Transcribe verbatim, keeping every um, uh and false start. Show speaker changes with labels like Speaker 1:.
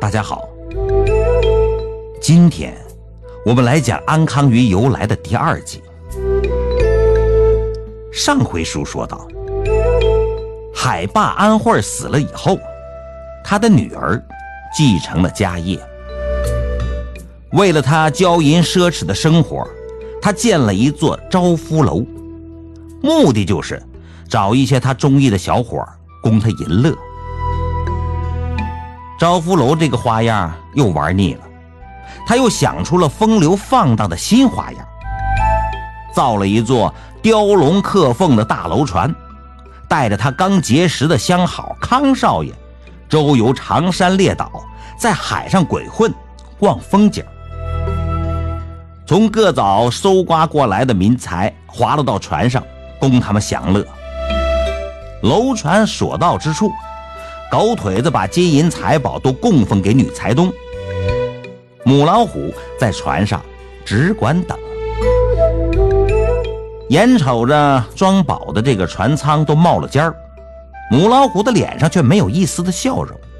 Speaker 1: 大家好，今天我们来讲安康鱼由来的第二集。上回书说到，海霸安慧死了以后，他的女儿继承了家业。为了他骄淫奢侈的生活，他建了一座招夫楼，目的就是找一些他中意的小伙供他淫乐。招夫楼这个花样又玩腻了，他又想出了风流放荡的新花样，造了一座雕龙刻凤的大楼船，带着他刚结识的相好康少爷周游长山列岛，在海上鬼混逛风景。从各早搜刮过来的民财划了到船上，供他们享乐。楼船所到之处，狗腿子把金银财宝都供奉给女财东，母老虎在船上只管等。眼瞅着装宝的这个船舱都冒了尖儿，母老虎的脸上却没有一丝的笑容。